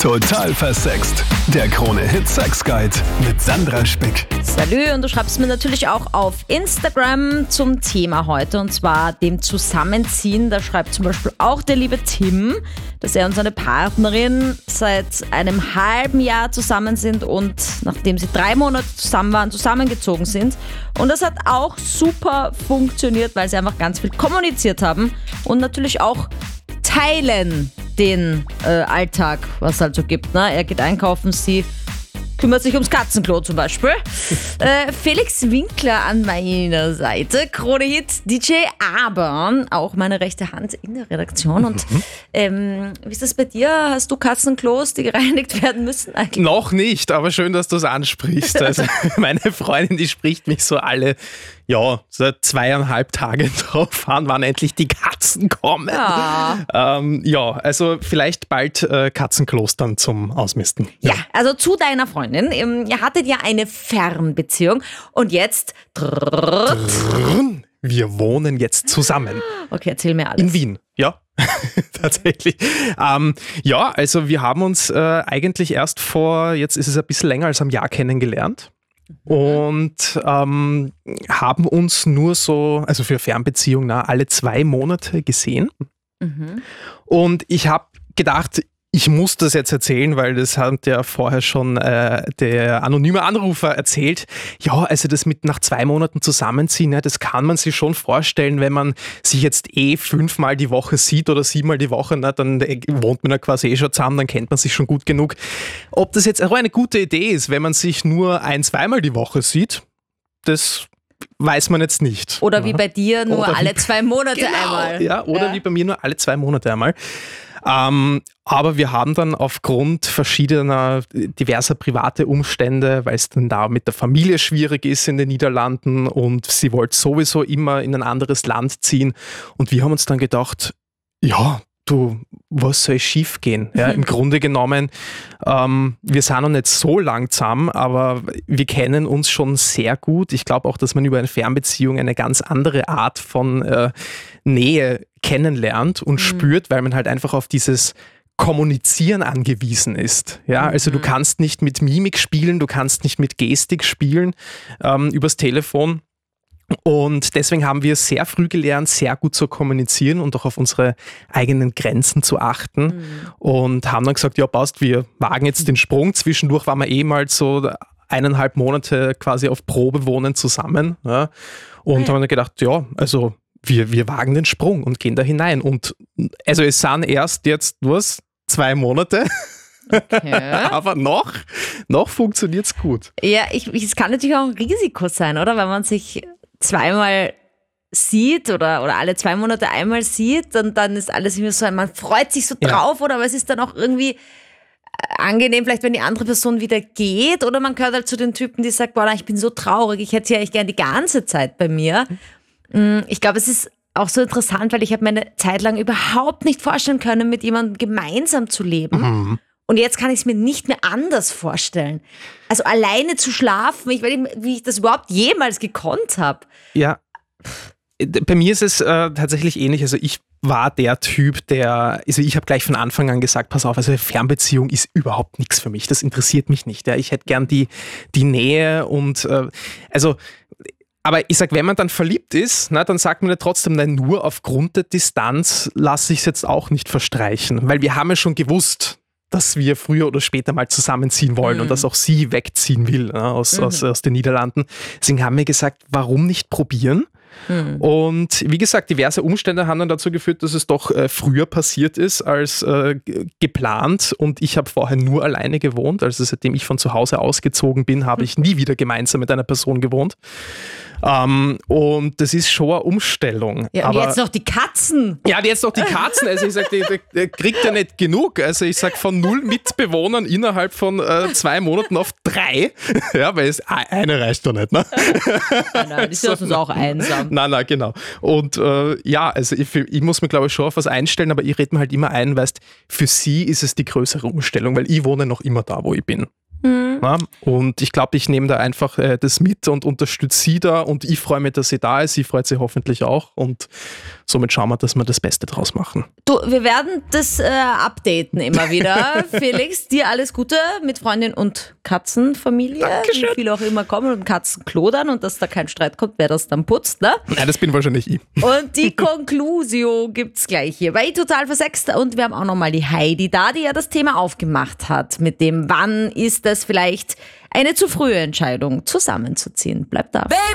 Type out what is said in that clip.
Total versext. Der Krone-Hit Sex Guide mit Sandra Spick. Salü, und du schreibst mir natürlich auch auf Instagram zum Thema heute, und zwar dem Zusammenziehen. Da schreibt zum Beispiel auch der liebe Tim, dass er und seine Partnerin seit einem halben Jahr zusammen sind und nachdem sie 3 Monate zusammen waren, zusammengezogen sind. Und das hat auch super funktioniert, weil sie einfach ganz viel kommuniziert haben und natürlich auch teilen den Alltag, was es halt so gibt. Ne? Er geht einkaufen, sie kümmert sich ums Katzenklo zum Beispiel. Felix Winkler an meiner Seite, Krone-Hit DJ, aber auch meine rechte Hand in der Redaktion. Und wie ist das bei dir? Hast du Katzenklos, die gereinigt werden müssen eigentlich? Noch nicht, aber schön, dass du es ansprichst. Also meine Freundin, die spricht mich so alle, seit 2,5 Tagen drauf an, wann endlich die Katzen kommen. Ja. Also vielleicht bald Katzenklos dann zum Ausmisten. Ja, also zu deiner Freundin. Ihr hattet ja eine Fernbeziehung und jetzt... Wir wohnen jetzt zusammen. Okay, erzähl mir alles. In Wien, ja. Tatsächlich. Also wir haben uns eigentlich erst jetzt ist es ein bisschen länger als einem Jahr kennengelernt. Und haben uns nur so, also für Fernbeziehung, alle 2 Monate gesehen. Und ich habe gedacht, ich muss das jetzt erzählen, weil das hat ja vorher schon der anonyme Anrufer erzählt. Ja, also das mit nach 2 Monaten zusammenziehen, das kann man sich schon vorstellen, wenn man sich jetzt 5-mal die Woche sieht oder 7-mal die Woche, dann wohnt man ja quasi schon zusammen, dann kennt man sich schon gut genug. Ob das jetzt auch eine gute Idee ist, wenn man sich nur 1-2-mal die Woche sieht, das weiß man jetzt nicht. Oder wie bei dir nur alle 2 Monate einmal. Ja, oder wie bei mir nur alle 2 Monate einmal. Aber wir haben dann aufgrund verschiedener, diverser private Umstände, weil es dann da mit der Familie schwierig ist in den Niederlanden und sie wollte sowieso immer in ein anderes Land ziehen. Und wir haben uns dann gedacht, was soll schief gehen? Ja, im Grunde genommen, wir sind noch nicht so lang zusammen, aber wir kennen uns schon sehr gut. Ich glaube auch, dass man über eine Fernbeziehung eine ganz andere Art von Nähe kennenlernt und spürt, weil man halt einfach auf dieses Kommunizieren angewiesen ist. Ja, also du kannst nicht mit Mimik spielen, du kannst nicht mit Gestik spielen übers Telefon. Und deswegen haben wir sehr früh gelernt, sehr gut zu kommunizieren und auch auf unsere eigenen Grenzen zu achten. Und haben dann gesagt, ja passt, wir wagen jetzt den Sprung. Zwischendurch waren wir mal so 1,5 Monate quasi auf Probe wohnen zusammen. Ja. Und haben dann gedacht, also wir wagen den Sprung und gehen da hinein. Und also es sind erst jetzt 2 Monate. Okay. Aber noch funktioniert es gut. Ja, es kann natürlich auch ein Risiko sein, oder? Wenn man sich 2-mal sieht oder alle 2 Monate einmal sieht, und dann ist alles immer so, man freut sich so drauf, oder? Aber es ist dann auch irgendwie angenehm, vielleicht wenn die andere Person wieder geht, oder man gehört halt zu den Typen, die sagt, ich bin so traurig, ich hätte sie eigentlich gern die ganze Zeit bei mir. Ich glaube, es ist auch so interessant, weil ich habe mir eine Zeit lang überhaupt nicht vorstellen können, mit jemandem gemeinsam zu leben. Und jetzt kann ich es mir nicht mehr anders vorstellen. Also alleine zu schlafen, wie ich das überhaupt jemals gekonnt habe. Ja. Bei mir ist es tatsächlich ähnlich. Also ich war der Typ, ich habe gleich von Anfang an gesagt, pass auf, also Fernbeziehung ist überhaupt nichts für mich. Das interessiert mich nicht. Ja. Ich hätte gern die Nähe und aber ich sag, wenn man dann verliebt ist, dann sagt man ja trotzdem, nur aufgrund der Distanz lasse ich es jetzt auch nicht verstreichen. Weil wir haben ja schon gewusst, dass wir früher oder später mal zusammenziehen wollen und dass auch sie wegziehen will aus den Niederlanden. Deswegen haben wir gesagt, warum nicht probieren? Und wie gesagt, diverse Umstände haben dann dazu geführt, dass es doch früher passiert ist als geplant, und ich habe vorher nur alleine gewohnt. Also seitdem ich von zu Hause ausgezogen bin, habe ich nie wieder gemeinsam mit einer Person gewohnt. Und das ist schon eine Umstellung. Ja, und jetzt noch die Katzen. Ja, jetzt noch die Katzen. Also ich sage, der kriegt ja nicht genug. Also ich sage, von 0 Mitbewohnern innerhalb von 2 Monaten auf 3. Ja, weil eine reicht doch nicht, ne? Nein, ist ja auch einsam. Nein, genau. Und also ich muss mir, glaube ich, schon auf was einstellen, aber ich rede mir halt immer ein, weißt, für sie ist es die größere Umstellung, weil ich wohne noch immer da, wo ich bin. Ja, und ich glaube, ich nehme da einfach das mit und unterstütze sie da und ich freue mich, dass sie da ist. Sie freut sich hoffentlich auch und somit schauen wir, dass wir das Beste draus machen. Du, wir werden das updaten immer wieder. Felix, dir alles Gute mit Freundin und Katzenfamilie. Dankeschön. Wie viele auch immer kommen und Katzen klodern und dass da kein Streit kommt, wer das dann putzt, ne? Nein, das bin wahrscheinlich ich. Und die Conclusio gibt's gleich hier bei Total Versext. Und wir haben auch nochmal die Heidi da, die ja das Thema aufgemacht hat mit dem, wann ist das vielleicht eine zu frühe Entscheidung, zusammenzuziehen. Bleibt da.